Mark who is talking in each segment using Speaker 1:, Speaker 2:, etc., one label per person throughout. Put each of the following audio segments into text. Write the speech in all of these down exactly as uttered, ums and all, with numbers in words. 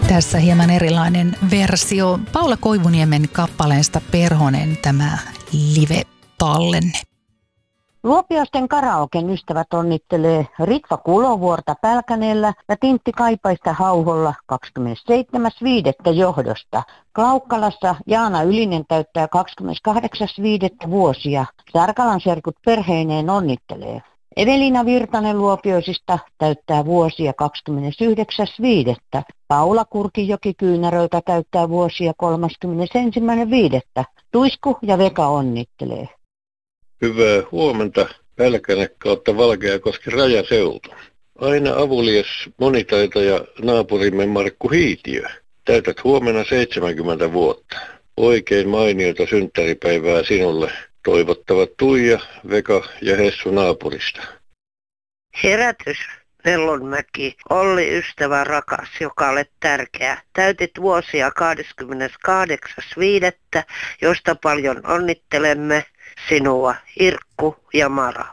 Speaker 1: Tässä hieman erilainen versio Paula Koivuniemen kappaleesta Perhonen, tämä live-tallenne.
Speaker 2: Luopioisten karaoken ystävät onnittelee Ritva Kulovuorta Pälkäneellä ja Tintti Kaipaista Hauholla kahdeskymmenesseitsemäs viidettä johdosta. Klaukkalassa Jaana Ylinen täyttää kahdeskymmeneskahdeksas viidettä vuosia. Särkalan serkut perheineen onnittelee. Evelina Virtanen Luopioisista täyttää vuosia kahdeskymmenesyhdeksäs viidettä Paula Kurkijoki Kyynäröltä täyttää vuosia kolmaskymmenesensimmäinen viidettä Tuisku ja Veka onnittelee.
Speaker 3: Hyvää huomenta Pälkäne kautta Valkeakoski rajaseutu. Aina avulias monitaitaja naapurimme Markku Hiitiö. Täytät huomenna seitsemänkymmentä vuotta. Oikein mainiota synttäripäivää sinulle. Toivottavat Tuija, Veka ja Hessu naapurista.
Speaker 4: Herätys, Pellonmäki, Olli ystävä rakas, joka olet tärkeä. Täytit vuosia kahdeskymmeneskahdeksas viidettä josta paljon onnittelemme sinua, Irkku ja Mara.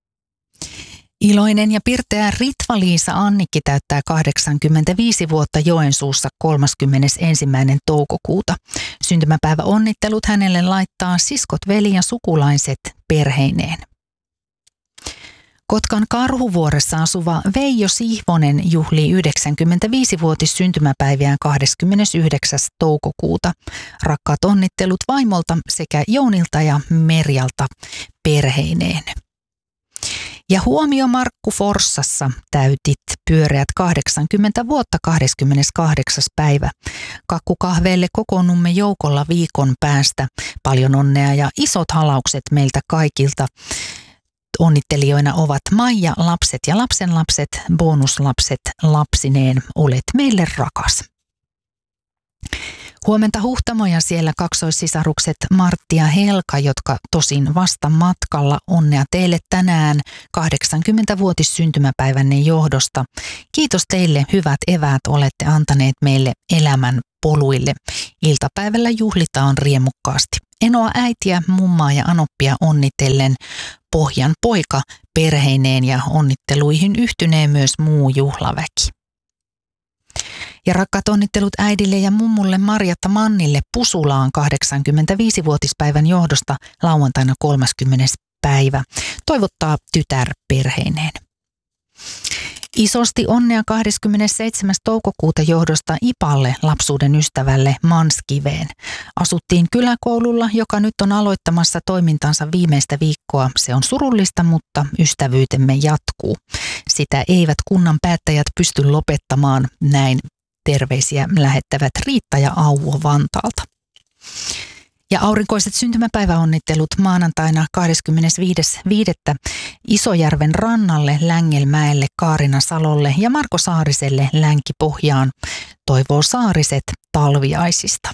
Speaker 1: Iloinen ja pirteä Ritva-Liisa Annikki täyttää kahdeksankymmentäviisi vuotta Joensuussa kolmaskymmenesensimmäinen toukokuuta. Syntymäpäivä onnittelut hänelle laittaa siskot, veli ja sukulaiset perheineen. Kotkan Karhuvuoressa asuva Veijo Sihvonen juhlii yhdeksänkymmentäviisivuotis syntymäpäiviään kahdeskymmenesyhdeksäs toukokuuta. Rakkaat onnittelut vaimolta sekä Jounilta ja Merjalta perheineen. Ja huomio Markku Forssassa, täytit pyöreät kahdeksankymmentä vuotta kahdeskymmeneskahdeksas päivä. Kakkukahveille kokoonnumme joukolla viikon päästä. Paljon onnea ja isot halaukset meiltä kaikilta. Onnittelijoina ovat Maija, lapset ja lapsenlapset, bonuslapset lapsineen. Olet meille rakas. Huomenta Huhtamoja siellä kaksoissisarukset Martti ja Helka, jotka tosin vasta matkalla. Onnea teille tänään kahdeksankymmentävuotis syntymäpäivänne johdosta. Kiitos teille, hyvät eväät olette antaneet meille elämän poluille. Iltapäivällä juhlitaan riemukkaasti. Enoa äitiä, mummaa ja anoppia onnitellen Pohjan poika perheineen ja onnitteluihin yhtynee myös muu juhlaväki. Ja rakkaat onnittelut äidille ja mummulle Marjatta Mannille Pusulaan kahdeksankymmentäviisivuotispäivän johdosta lauantaina kolmaskymmenes päivä. Toivottaa tytär perheineen. Isosti onnea kahdeskymmenesseitsemäs toukokuuta johdosta Ipalle, lapsuuden ystävälle Manskiveen. Asuttiin kyläkoululla, joka nyt on aloittamassa toimintansa viimeistä viikkoa. Se on surullista, mutta ystävyytemme jatkuu. Sitä eivät kunnan päättäjät pysty lopettamaan. Näin terveisiä lähettävät Riitta ja Auvo Vantaalta. Ja aurinkoiset syntymäpäiväonnittelut maanantaina kahdeskymmenesviides viidettä Isojärven rannalle, Längelmäelle, Kaarina Salolle ja Marko Saariselle Länki-Pohjaan. Toivoo Saariset talviaisista.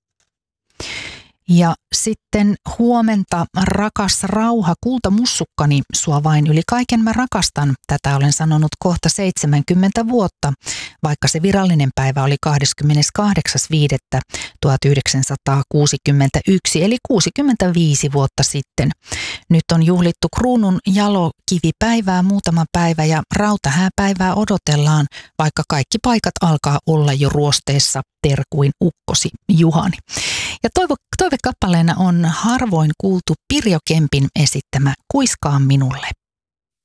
Speaker 1: Ja sitten huomenta, rakas rauha, kultamussukkani, sua vain yli kaiken mä rakastan. Tätä olen sanonut kohta seitsemänkymmentä vuotta, vaikka se virallinen päivä oli kahdeskymmeneskahdeksas viidettä tuhatyhdeksänsataakuusikymmentäyksi, eli kuusikymmentäviisi vuotta sitten. Nyt on juhlittu kruunun jalokivipäivää muutama päivä ja rautahääpäivää odotellaan, vaikka kaikki paikat alkaa olla jo ruosteessa, terkuin ukkosi Juhani. Ja toivo, toivekappaleena on harvoin kuultu Pirjo Kempin esittämä Kuiskaa minulle.